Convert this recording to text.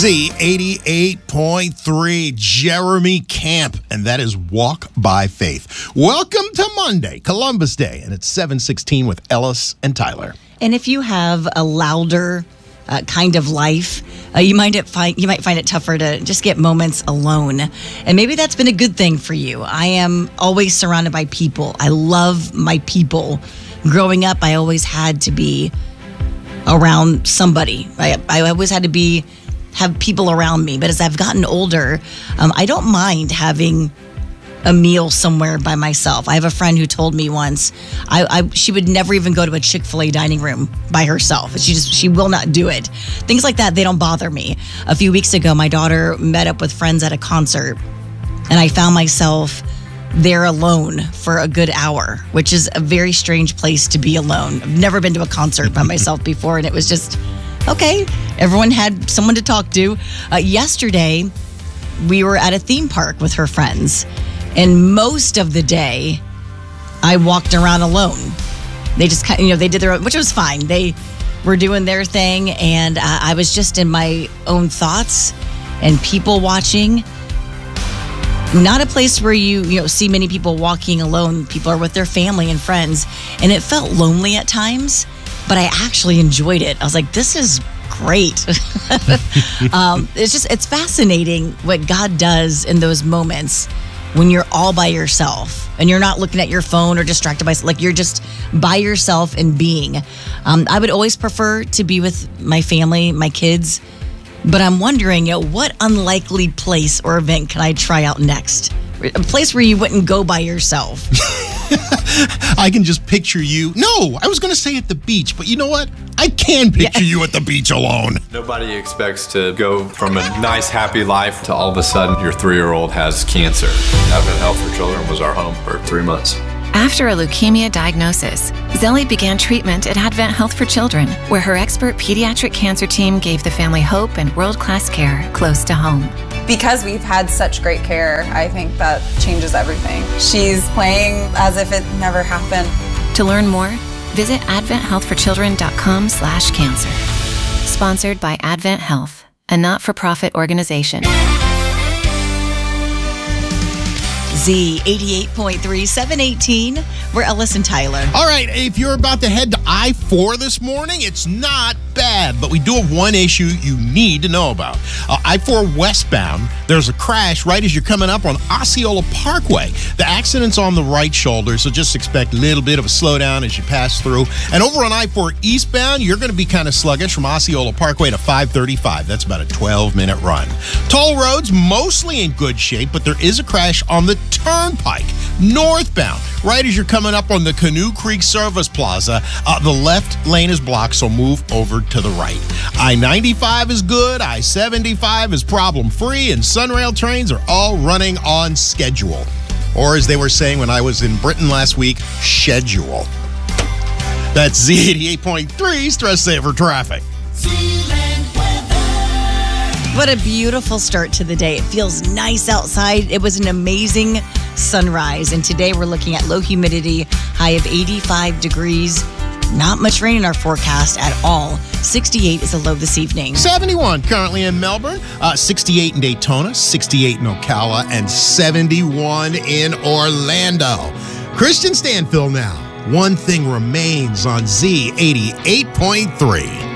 Z88.3, Jeremy Camp, and that is Walk by Faith. Welcome to Monday, Columbus Day, and it's 7:16 with Ellis and Tyler. And if you have a louder kind of life, you might find it tougher to just get moments alone. And maybe that's been a good thing for you. I am always surrounded by people. I love my people. Growing up, I always had to be around somebody. I always had to have people around me. But as I've gotten older, I don't mind having a meal somewhere by myself. I have a friend who told me once she would never even go to a Chick-fil-A dining room by herself. She will not do it. Things like that, they don't bother me. A few weeks ago, my daughter met up with friends at a concert, and I found myself there alone for a good hour, which is a very strange place to be alone. I've never been to a concert by myself before, and it was just, okay, everyone had someone to talk to. Yesterday, we were at a theme park with her friends, and most of the day, I walked around alone. They just they did their own, which was fine. They were doing their thing, and I was just in my own thoughts and people watching. Not a place where you see many people walking alone. People are with their family and friends, and it felt lonely at times, but I actually enjoyed it. I was like, this is great. It's fascinating what God does in those moments when you're all by yourself and you're not looking at your phone or distracted by, like, you're just by yourself and being. I would always prefer to be with my family, my kids, but I'm wondering, what unlikely place or event can I try out next? A place where you wouldn't go by yourself. I can just picture you. No, I was going to say at the beach, but you know what? I can picture you at the beach alone. Nobody expects to go from a nice, happy life to all of a sudden your 3-year-old has cancer. Advent Health for Children was our home for 3 months. After a leukemia diagnosis, Zelly began treatment at Advent Health for Children, where her expert pediatric cancer team gave the family hope and world-class care close to home. Because we've had such great care, I think that changes everything. She's playing as if it never happened. To learn more, visit adventhealthforchildren.com/cancer. Sponsored by Advent Health, a not-for-profit organization. Z88.3, 718. We're Ellis and Tyler. All right, if you're about to head to I-4 this morning, it's not bad, but we do have one issue you need to know about. I-4 westbound, there's a crash right as you're coming up on Osceola Parkway. The accident's on the right shoulder, so just expect a little bit of a slowdown as you pass through. And over on I-4 eastbound, you're going to be kind of sluggish from Osceola Parkway to 535. That's about a 12-minute run. Toll roads mostly in good shape, but there is a crash on the Turnpike northbound right as you're coming up on the Canoe Creek Service Plaza. The left lane is blocked, so move over to the right. I-95 is good, I-75 is problem-free, and Sunrail trains are all running on schedule. Or as they were saying when I was in Britain last week, schedule. That's Z88.3 Stress Saver Traffic. What a beautiful start to the day. It feels nice outside. It was an amazing sunrise. And today we're looking at low humidity, high of 85 degrees. Not much rain in our forecast at all. 68 is a low this evening. 71 currently in Melbourne, 68 in Daytona, 68 in Ocala, and 71 in Orlando. Christian Stanfill now. One Thing Remains on Z88.3.